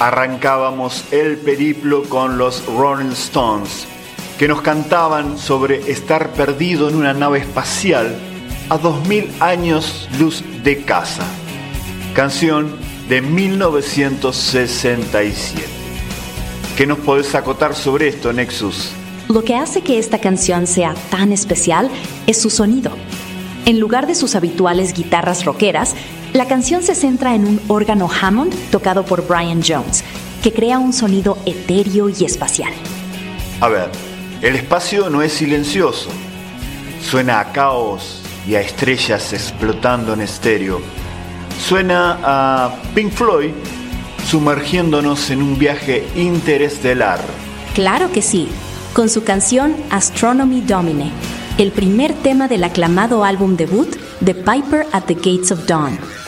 arrancábamos el periplo con los Rolling Stones, que nos cantaban sobre estar perdido en una nave espacial a 2000 años luz de casa. Canción de 1967. ¿Qué nos podés acotar sobre esto, Nexus? Lo que hace que esta canción sea tan especial es su sonido. En lugar de sus habituales guitarras rockeras, la canción se centra en un órgano Hammond tocado por Brian Jones, que crea un sonido etéreo y espacial. A ver, el espacio no es silencioso. Suena a caos y a estrellas explotando en estéreo. Suena a Pink Floyd sumergiéndonos en un viaje interestelar. Claro que sí, con su canción Astronomy Domine, el primer tema del aclamado álbum debut The Piper at the Gates of Dawn.